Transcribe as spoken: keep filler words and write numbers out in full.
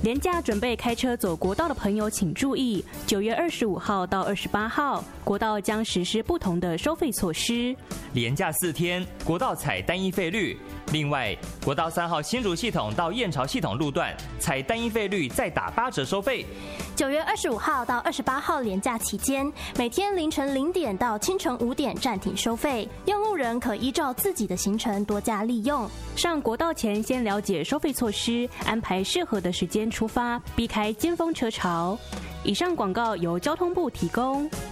连假准备开车走国道的朋友请注意，九月二十五号到二十八号，国道将实施不同的收费措施。 连假四天，国道采单一费率。另外，国道三号新竹系统到燕巢系统路段采单一费率再打八折收费。 九月二十五号到二十八号连假期间，每天凌晨零点到清晨五点暂停收费，用路人可依照自己的行程多加利用。 上国道前先了解收费措施，安排适合的时间出发，避开尖峰车潮。以上广告由交通部提供。